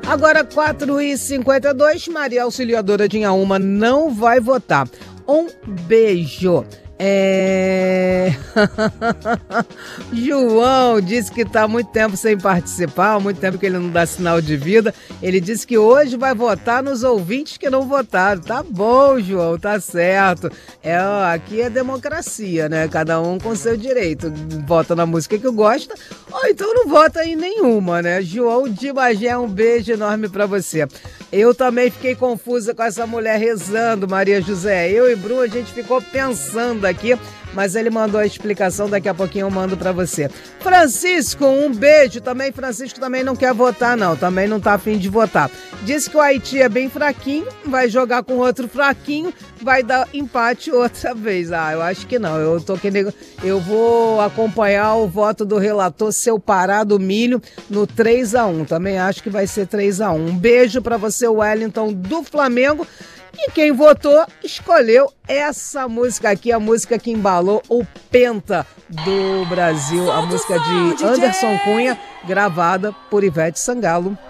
Agora, 4h52, Maria Auxiliadora de Inhaúma não vai votar. Um beijo. João disse que está há muito tempo sem participar, há muito tempo que ele não dá sinal de vida. Ele disse que hoje vai votar nos ouvintes que não votaram. Tá bom, João, tá certo. Aqui é democracia, né? Cada um com seu direito. Vota na música que gosta ou então não vota em nenhuma, né? João de Magé, um beijo enorme pra você. Eu também fiquei confusa com essa mulher rezando, Maria José. Eu e Bruno, a gente ficou pensando aqui, mas ele mandou a explicação, daqui a pouquinho eu mando pra você. Francisco, um beijo também. Francisco também não quer votar, não, também não tá afim de votar. Diz que o Haiti é bem fraquinho, vai jogar com outro fraquinho, vai dar empate outra vez. Eu acho que não, eu vou acompanhar o voto do relator, Seu Pará do Milho, no 3-1, também acho que vai ser 3-1. Um beijo pra você, Wellington, do Flamengo. E quem votou escolheu essa música aqui, a música que embalou o Penta do Brasil, a música de Anderson Cunha, gravada por Ivete Sangalo.